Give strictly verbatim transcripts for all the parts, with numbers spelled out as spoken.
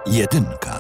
Jedynka.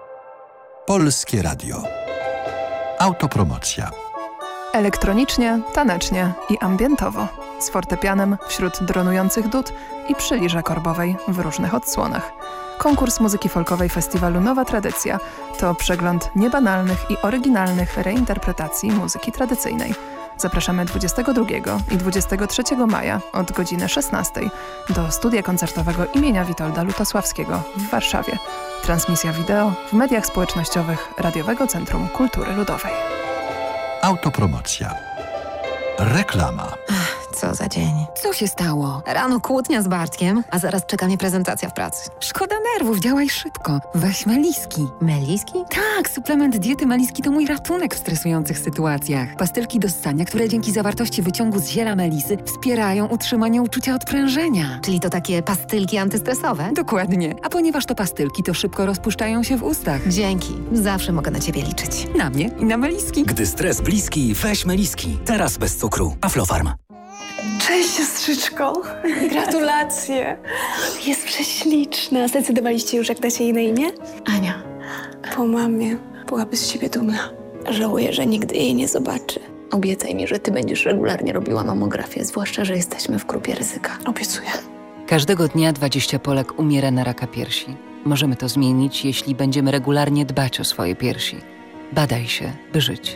Polskie Radio. Autopromocja. Elektronicznie, tanecznie i ambientowo. Z fortepianem wśród dronujących dud i przy lirze korbowej w różnych odsłonach. Konkurs muzyki folkowej festiwalu Nowa Tradycja to przegląd niebanalnych i oryginalnych reinterpretacji muzyki tradycyjnej. Zapraszamy dwudziestego drugiego i dwudziestego trzeciego maja od godziny szesnastej do studia koncertowego imienia Witolda Lutosławskiego w Warszawie. Transmisja wideo w mediach społecznościowych Radiowego Centrum Kultury Ludowej. Autopromocja. Reklama. Ach, co za dzień. Co się stało? Rano kłótnia z Bartkiem, a zaraz czeka mnie prezentacja w pracy. Szkoda nerwów, działaj szybko. Weź Meliski. Meliski? Tak, suplement diety Meliski to mój ratunek w stresujących sytuacjach. Pastylki do ssania, które dzięki zawartości wyciągu z ziela melisy wspierają utrzymanie uczucia odprężenia. Czyli to takie pastylki antystresowe? Dokładnie. A ponieważ to pastylki, to szybko rozpuszczają się w ustach. Dzięki. Zawsze mogę na ciebie liczyć. Na mnie i na Meliski. Gdy stres bliski, weź Meliski. Teraz bez cukru. Aflofarm. Cześć, siostrzyczko. Gratulacje. Jest prześliczna. Zdecydowaliście już, jak dacie jej na imię? Ania. Po mamie byłaby z siebie dumna. Żałuję, że nigdy jej nie zobaczy. Obiecaj mi, że ty będziesz regularnie robiła mamografię, zwłaszcza, że jesteśmy w grupie ryzyka. Obiecuję. Każdego dnia dwadzieścia Polek umiera na raka piersi. Możemy to zmienić, jeśli będziemy regularnie dbać o swoje piersi. Badaj się, by żyć.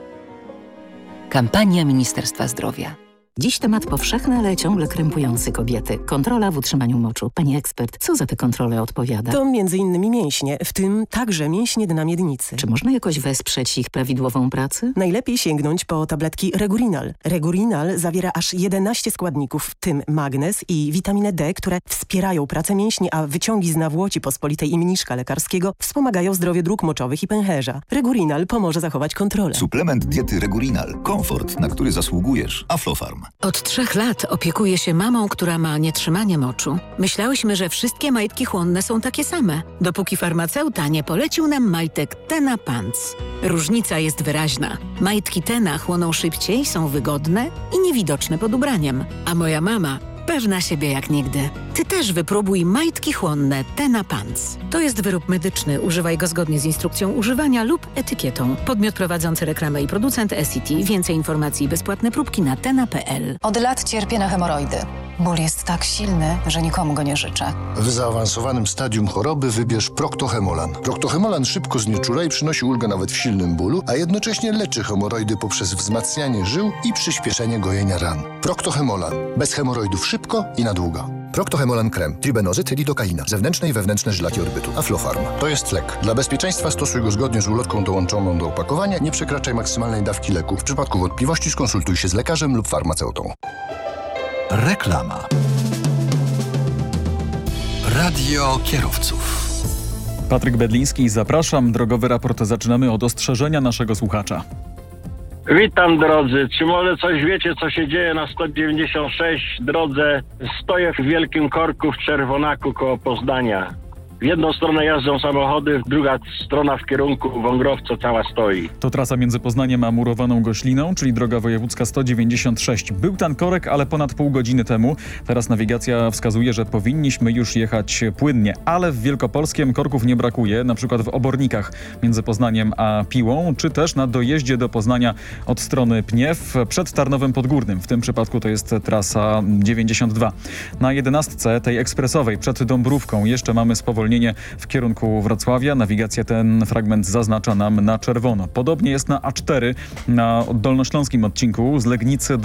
Kampania Ministerstwa Zdrowia. Dziś temat powszechny, ale ciągle krępujący kobiety. Kontrola w utrzymaniu moczu. Pani ekspert, co za te kontrole odpowiada? To między innymi mięśnie, w tym także mięśnie dna miednicy. Czy można jakoś wesprzeć ich prawidłową pracę? Najlepiej sięgnąć po tabletki Regurinal. Regurinal zawiera aż jedenaście składników, w tym magnez i witaminę D, które wspierają pracę mięśni, a wyciągi z nawłoci pospolitej i mniszka lekarskiego wspomagają zdrowie dróg moczowych i pęcherza. Regurinal pomoże zachować kontrolę. Suplement diety Regurinal. Komfort, na który zasługujesz. Aflofarm. Od trzech lat opiekuję się mamą, która ma nietrzymanie moczu. Myślałyśmy, że wszystkie majtki chłonne są takie same, dopóki farmaceuta nie polecił nam majtek Tena Pants. Różnica jest wyraźna. Majtki Tena chłoną szybciej, są wygodne i niewidoczne pod ubraniem. A moja mama pewna siebie jak nigdy. Ty też wypróbuj majtki chłonne Tena Pants. To jest wyrób medyczny. Używaj go zgodnie z instrukcją używania lub etykietą. Podmiot prowadzący reklamę i producent S E T. Więcej informacji i bezpłatne próbki na tena kropka p l. Od lat cierpię na hemoroidy. Ból jest tak silny, że nikomu go nie życzę. W zaawansowanym stadium choroby wybierz Proctohemolan. Proctohemolan szybko znieczula i przynosi ulgę nawet w silnym bólu, a jednocześnie leczy hemoroidy poprzez wzmacnianie żył i przyspieszenie gojenia ran. Proctohemolan. Bez hemoroidów szybko i na długo. Proctohemolan krem, tribenozyt, lidokaina, zewnętrzne i wewnętrzne żylaki odbytu, Aflofarm. To jest lek. Dla bezpieczeństwa stosuj go zgodnie z ulotką dołączoną do opakowania. Nie przekraczaj maksymalnej dawki leku. W przypadku wątpliwości skonsultuj się z lekarzem lub farmaceutą. Reklama. Radio kierowców. Patryk Bedliński, zapraszam. Drogowy raport zaczynamy od ostrzeżenia naszego słuchacza. Witam drodzy. Czy może coś wiecie, co się dzieje na sto dziewięćdziesiąt sześć drodze? Stoję w Wielkim Korku w Czerwonaku koło Poznania. W jedną stronę jeżdżą samochody, druga strona w kierunku Wągrowca cała stoi. To trasa między Poznaniem a Murowaną Gośliną, czyli droga wojewódzka sto dziewięćdziesiąt sześć. Był tam korek, ale ponad pół godziny temu. Teraz nawigacja wskazuje, że powinniśmy już jechać płynnie. Ale w Wielkopolskiem korków nie brakuje, na przykład w Obornikach między Poznaniem a Piłą, czy też na dojeździe do Poznania od strony Pniew przed Tarnowem Podgórnym. W tym przypadku to jest trasa dziewięćdziesiąt dwa. Na jedenastce, tej ekspresowej, przed Dąbrówką jeszcze mamy spowolnienie w kierunku Wrocławia. Nawigacja ten fragment zaznacza nam na czerwono. Podobnie jest na A cztery na dolnośląskim odcinku z Legnicy do